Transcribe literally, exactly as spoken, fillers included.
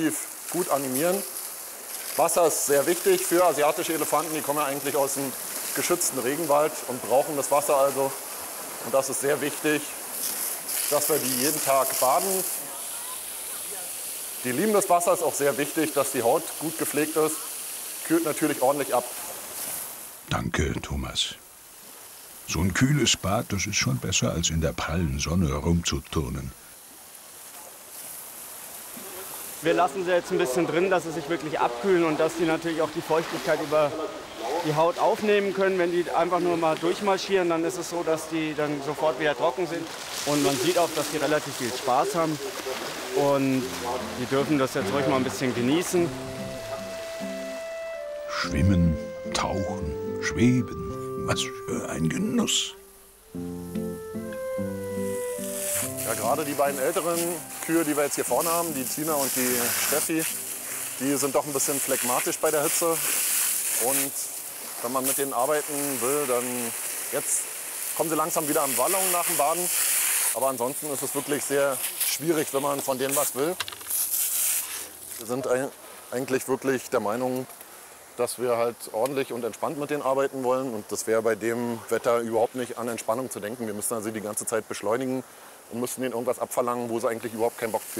gut animieren. Wasser ist sehr wichtig für asiatische Elefanten. Die kommen ja eigentlich aus dem geschützten Regenwald und brauchen das Wasser also. Und das ist sehr wichtig, dass wir die jeden Tag baden. Die lieben das Wasser, ist auch sehr wichtig, dass die Haut gut gepflegt ist. Kühlt natürlich ordentlich ab. Danke, Thomas. So ein kühles Bad, das ist schon besser, als in der prallen Sonne rumzuturnen. Wir lassen sie jetzt ein bisschen drin, dass sie sich wirklich abkühlen und dass sie natürlich auch die Feuchtigkeit über die Haut aufnehmen können. Wenn die einfach nur mal durchmarschieren, dann ist es so, dass die dann sofort wieder trocken sind. Und man sieht auch, dass die relativ viel Spaß haben. Und die dürfen das jetzt ruhig mal ein bisschen genießen. Schwimmen, tauchen, schweben, was für ein Genuss. Ja, gerade die beiden älteren Kühe, die wir jetzt hier vorne haben, die Tina und die Steffi, die sind doch ein bisschen phlegmatisch bei der Hitze. Und wenn man mit denen arbeiten will, dann jetzt kommen sie langsam wieder am Wallung nach dem Baden. Aber ansonsten ist es wirklich sehr schwierig, wenn man von denen was will. Wir sind eigentlich wirklich der Meinung, dass wir halt ordentlich und entspannt mit denen arbeiten wollen. Und das wäre bei dem Wetter überhaupt nicht an Entspannung zu denken. Wir müssen also die ganze Zeit beschleunigen und müssen denen irgendwas abverlangen, wo sie eigentlich überhaupt keinen Bock für